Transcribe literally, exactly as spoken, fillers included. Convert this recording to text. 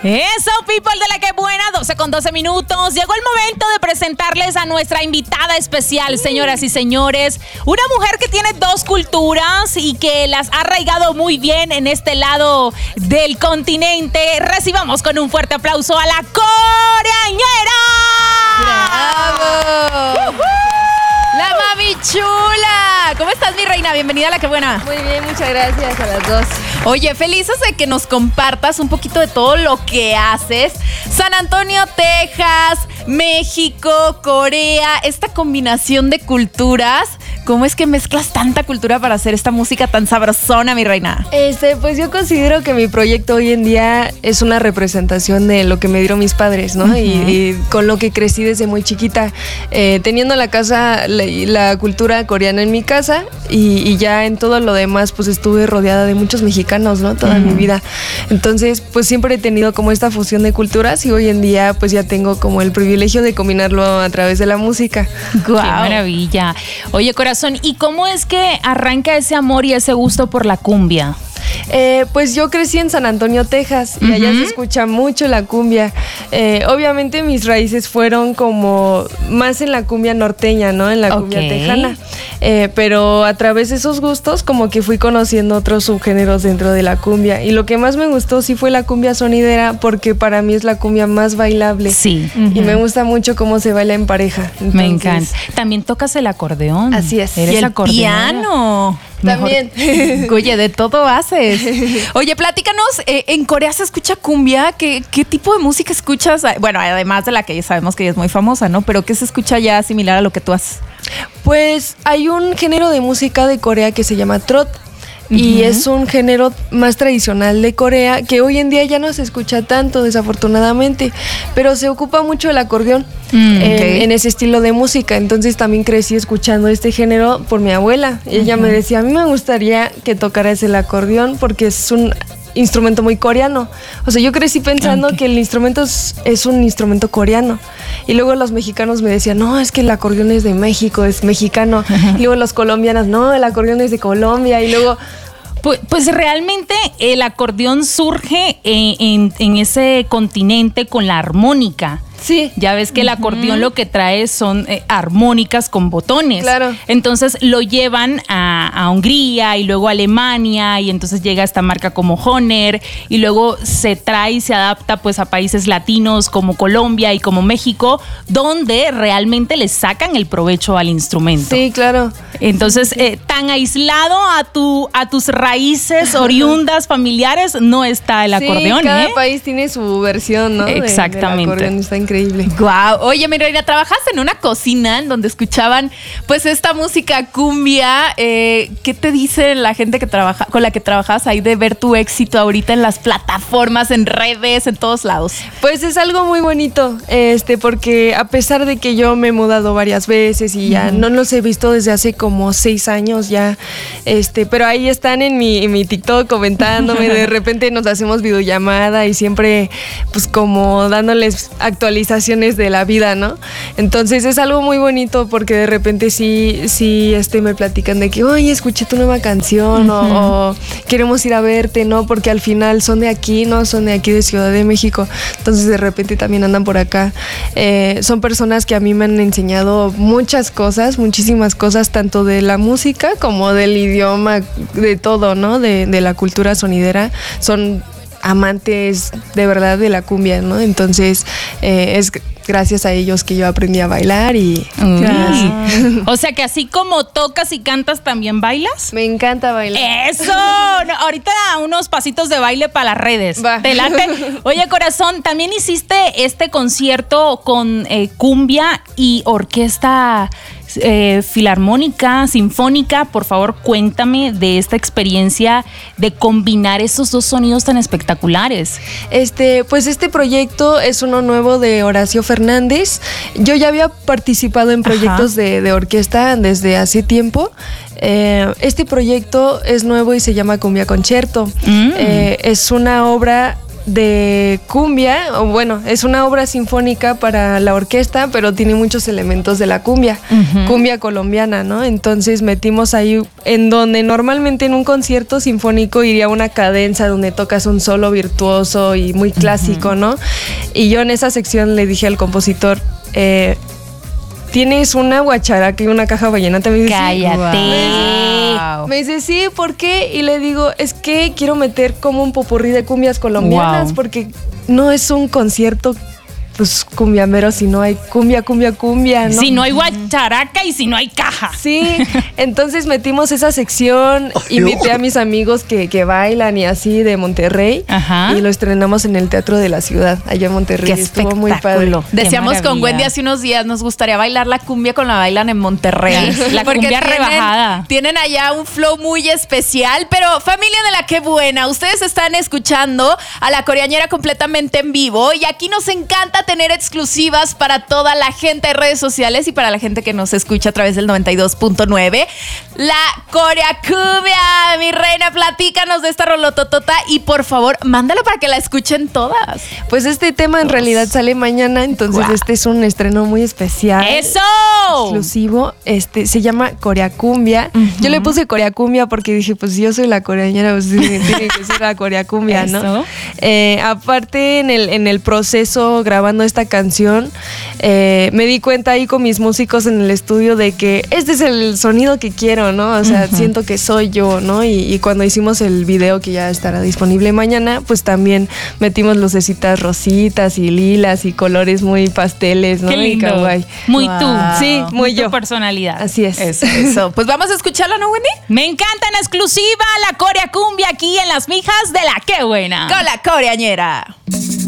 Eso, people de la que buena, doce con doce minutos. Llegó el momento de presentarles a nuestra invitada especial, señoras y señores. Una mujer que tiene dos culturas y que las ha arraigado muy bien en este lado del continente. Recibamos con un fuerte aplauso a la Coreañera. ¡Bravo! Uh-huh. ¡La mami chula! ¿Cómo estás, mi reina? Bienvenida a La Que Buena. Muy bien, muchas gracias a las dos. Oye, felices de que nos compartas un poquito de todo lo que haces. San Antonio, Texas, México, Corea, esta combinación de culturas. ¿Cómo es que mezclas tanta cultura para hacer esta música tan sabrosona, mi reina? Este, pues yo considero que mi proyecto hoy en día es una representación de lo que me dieron mis padres, ¿no? Uh-huh. y, y con lo que crecí desde muy chiquita, eh, teniendo la casa, la, la cultura coreana en mi casa y, y ya en todo lo demás, pues estuve rodeada de muchos mexicanos, ¿no? Toda uh-huh. mi vida. Entonces, pues siempre he tenido como esta fusión de culturas y hoy en día, pues ya tengo como el privilegio de combinarlo a través de la música. ¡Guau! ¡Qué maravilla! Oye, corazón, ¿y cómo es que arranca ese amor y ese gusto por la cumbia? Eh, pues yo crecí en San Antonio, Texas, y uh-huh. allá se escucha mucho la cumbia. Eh, obviamente mis raíces fueron como más en la cumbia norteña, ¿no? En la okay. cumbia tejana. Eh, pero a través de esos gustos como que fui conociendo otros subgéneros dentro de la cumbia. Y lo que más me gustó sí fue la cumbia sonidera, porque para mí es la cumbia más bailable. Sí. Uh-huh. Y me gusta mucho cómo se baila en pareja. Entonces, me encanta. También tocas el acordeón. Así es. Eres y el piano. También. Oye, de todo haces. Oye, platícanos, eh, en Corea se escucha cumbia. ¿Qué, ¿Qué tipo de música escuchas? Bueno, además de la que ya sabemos que es muy famosa, ¿no? Pero ¿qué se escucha ya similar a lo que tú haces? Pues hay un género de música de Corea que se llama trot. Uh-huh. Y es un género más tradicional de Corea que hoy en día ya no se escucha tanto, desafortunadamente, pero se ocupa mucho el acordeón mm, en, okay. en ese estilo de música. Entonces también crecí escuchando este género por mi abuela. Uh-huh. Ella me decía, a mí me gustaría que tocaras el acordeón porque es un instrumento muy coreano. O sea, yo crecí pensando okay. que el instrumento es, es un instrumento coreano. Y luego los mexicanos me decían, no, es que el acordeón es de México, es mexicano. Y luego los colombianos, no, el acordeón es de Colombia. Y luego... Pues, pues realmente el acordeón surge en, en, en ese continente con la armónica. Sí. Ya ves que el acordeón uh-huh. lo que trae son eh, armónicas con botones. Claro. Entonces lo llevan a, a Hungría y luego a Alemania y entonces llega esta marca como Hohner y luego se trae y se adapta pues a países latinos como Colombia y como México, donde realmente le sacan el provecho al instrumento. Sí, claro. Entonces, sí. eh, tan aislado a tu a tus raíces oriundas familiares no está el acordeón. Sí, cada ¿eh? país tiene su versión, ¿no? Exactamente. De, del acordeón, está increíble. Guau. Oye, mi reina, trabajaste en una cocina en donde escuchaban pues esta música cumbia. Eh, ¿Qué te dice la gente que trabaja, con la que trabajas ahí de ver tu éxito ahorita en las plataformas, en redes, en todos lados? Pues es algo muy bonito, este, porque a pesar de que yo me he mudado varias veces y ya uh-huh. no los he visto desde hace como seis años ya, este, pero ahí están en mi, en mi TikTok comentándome, de repente nos hacemos videollamada y siempre pues como dándoles actualizaciones de la vida, ¿no? Entonces es algo muy bonito porque de repente sí, sí este, me platican de que, oye, escuché tu nueva canción uh-huh. o, o queremos ir a verte, ¿no? Porque al final son de aquí, ¿no? Son de aquí de Ciudad de México. Entonces de repente también andan por acá. Eh, son personas que a mí me han enseñado muchas cosas, muchísimas cosas, tanto de la música como del idioma, de todo, ¿no? De, de la cultura sonidera. Son amantes de verdad de la cumbia, ¿no? Entonces eh, es gracias a ellos que yo aprendí a bailar y... Ah. O sea que así como tocas y cantas, ¿también bailas? Me encanta bailar. ¡Eso! No, ahorita unos pasitos de baile para las redes. Va. ¿Te late? Oye, corazón, también hiciste este concierto con eh, cumbia y orquesta eh, filarmónica, sinfónica. Por favor, cuéntame de esta experiencia de combinar esos dos sonidos tan espectaculares. Este, pues este proyecto es uno nuevo de Horacio Fernández. Yo ya había participado en proyectos de, de orquesta desde hace tiempo. Eh, este proyecto es nuevo y se llama Cumbia Concierto. Mm. Eh, es una obra de cumbia, o bueno, es una obra sinfónica para la orquesta, pero tiene muchos elementos de la cumbia, uh-huh. cumbia colombiana, ¿no? Entonces metimos ahí en donde normalmente en un concierto sinfónico iría una cadenza donde tocas un solo virtuoso y muy clásico, uh-huh. ¿no? Y yo en esa sección le dije al compositor, eh, ¿tienes una guacharaca y una caja vallenata? Me dice, cállate. Sí. Wow. Me dice, sí, ¿por qué? Y le digo, es que quiero meter como un popurrí de cumbias colombianas, wow. porque no es un concierto pues cumbiamero si no hay cumbia, cumbia, cumbia, ¿no? Si no hay guacharaca y si no hay caja. Sí, entonces metimos esa sección, oh, invité a mis amigos que, que bailan y así de Monterrey. Ajá. Y lo estrenamos en el Teatro de la Ciudad, allá en Monterrey. Qué estuvo muy padre. Decíamos con Wendy hace unos días, nos gustaría bailar la cumbia con la bailan en Monterrey. La cumbia tienen, rebajada. Tienen allá un flow muy especial, pero familia de la Qué Buena, ustedes están escuchando a La Coreañera completamente en vivo y aquí nos encanta tener exclusivas para toda la gente de redes sociales y para la gente que nos escucha a través del noventa y dos punto nueve. La Corea Cumbia, mi reina, platícanos de esta rolototota y por favor, mándalo para que la escuchen todas. Pues este tema en realidad sale mañana, entonces wow. este es un estreno muy especial. ¡Eso! Exclusivo, este se llama Corea Cumbia. Uh-huh. Yo le puse Corea Cumbia porque dije, pues si yo soy la coreañera, pues tiene, tiene que ser la Corea Cumbia, ¿no? Eh, aparte, en el, en el proceso grabando esta canción, eh, me di cuenta ahí con mis músicos en el estudio de que este es el sonido que quiero, ¿no? O sea, uh-huh. siento que soy yo, ¿no? Y, y cuando hicimos el video que ya estará disponible mañana, pues también metimos lucecitas rositas y lilas y colores muy pasteles, ¿no? Qué lindo. Y kawaii. Muy wow. tú. Sí, muy, muy yo. Tu personalidad. Así es. Eso, eso. Pues vamos a escucharla, ¿no, Wendy? Me encanta en exclusiva la Corea Cumbia aquí en Las Mijas de la Qué Buena. Con la Coreañera.